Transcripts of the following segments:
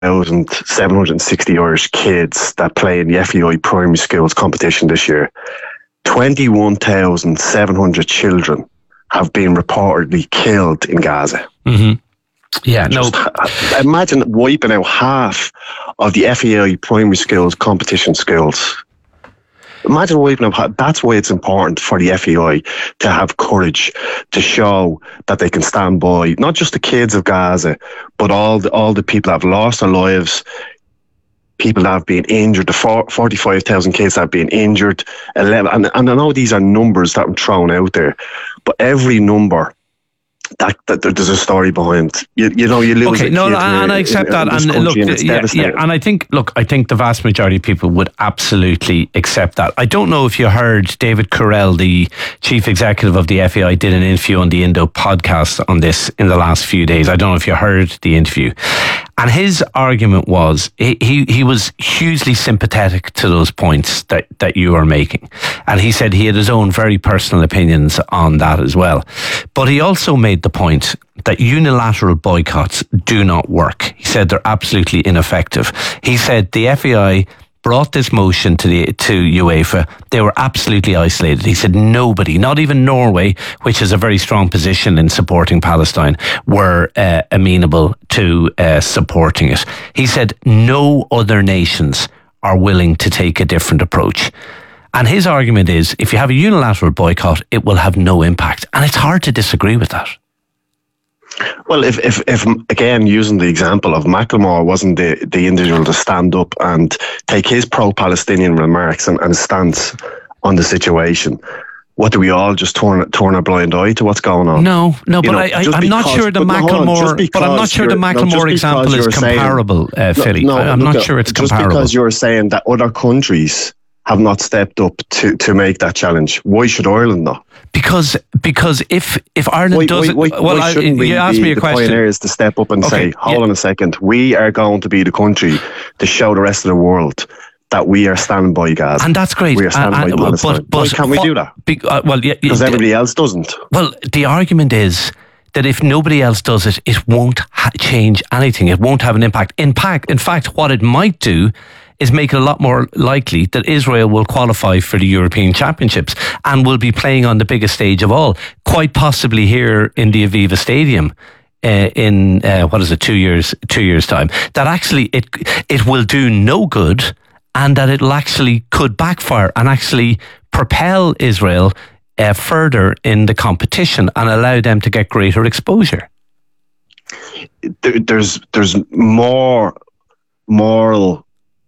21,760 Irish kids that play in the FAI primary schools competition this year. 21,700 children have been reportedly killed in Gaza. Mm-hmm. Yeah, imagine wiping out half of the FAI primary schools competition schools. Imagine wiping out. That's why it's important for the FAI to have courage to show that they can stand by not just the kids of Gaza, but all the people that have lost their lives, people that have been injured, the 45,000 kids that have been injured, 11, and I know these are numbers that I'm throwing out there, but every number that there's a story behind. You lose. Okay, and I accept that. And look, and I think the vast majority of people would absolutely accept that. I don't know if you heard David Carell, the chief executive of the FAI, did an interview on the Indo podcast on this in the last few days. I don't know if you heard the interview. And his argument was, he was hugely sympathetic to those points that you are making. And he said he had his own very personal opinions on that as well. But he also made the point that unilateral boycotts do not work. He said they're absolutely ineffective. He said the FAI brought this motion to UEFA. They were absolutely isolated. He said nobody, not even Norway, which has a very strong position in supporting Palestine, were amenable to supporting it. He said no other nations are willing to take a different approach. And his argument is, if you have a unilateral boycott, it will have no impact. And it's hard to disagree with that. Well, if again, using the example of Macklemore wasn't the individual to stand up and take his pro-Palestinian remarks and stance on the situation, what do we all just turn a blind eye to what's going on? No, but I'm not sure the Macklemore example is comparable, Philly. I'm not sure it's comparable. Just because you're saying that other countries have not stepped up to make that challenge, why should Ireland not? Because if Ireland doesn't, you asked me a question. The pioneers to step up and say, hold on a second, we are going to be the country to show the rest of the world that we are standing by Gaza. And that's great. We are standing by Palestine. Why can't we do that? Because everybody else doesn't. Well, the argument is that if nobody else does it, it won't change anything. It won't have an impact. In fact, what it might do is make it a lot more likely that Israel will qualify for the European Championships and will be playing on the biggest stage of all, quite possibly here in the Aviva Stadium in 2 years time. That actually it will do no good, and that it'll actually could backfire and actually propel Israel further in the competition and allow them to get greater exposure. There's more moral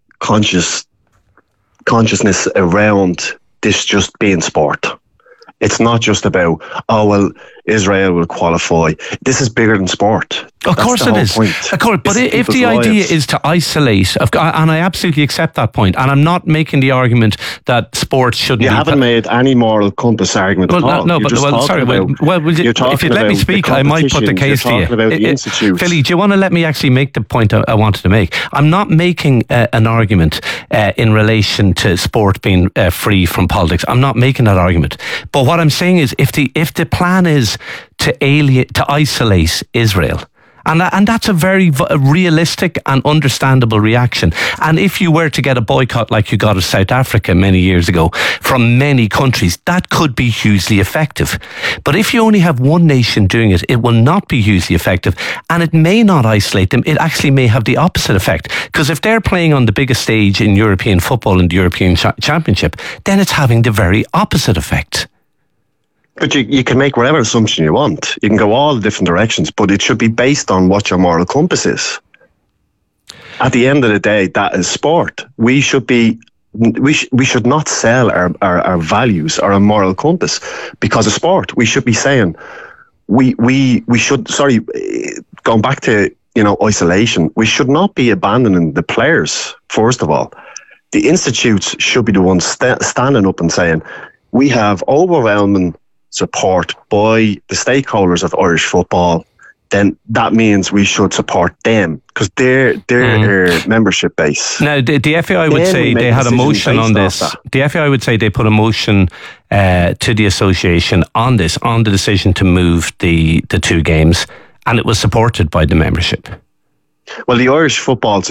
consciousness around this just being sport. It's not just about, Israel will qualify. This is bigger than sport. Of course it is. Of course, but if the idea is to isolate, and I absolutely accept that point, and I'm not making the argument that sports shouldn't. You haven't made any moral compass argument at all. No, if you'd let me speak, I might put the case to you. About the institute. Philly, do you want to let me actually make the point I wanted to make? I'm not making an argument in relation to sport being free from politics. I'm not making that argument. But what I'm saying is, if the plan is to isolate Israel, and that's a very realistic and understandable reaction. And if you were to get a boycott like you got of South Africa many years ago from many countries, that could be hugely effective. But if you only have one nation doing it, it will not be hugely effective, and it may not isolate them. It actually may have the opposite effect, because if they're playing on the biggest stage in European football in the European Championship, then it's having the very opposite effect. But you can make whatever assumption you want. You can go all the different directions, but it should be based on what your moral compass is. At the end of the day, that is sport. We should not sell our values or our moral compass because of sport. We should be saying we should. Sorry, going back to isolation. We should not be abandoning the players. First of all, the institutes should be the ones standing up and saying we have overwhelming support by the stakeholders of Irish football. Then that means we should support them because they're membership base. Now, the FAI would say they had a motion on this. The FAI would say they put a motion to the association on the decision to move the two games, and it was supported by the membership. Well, the Irish football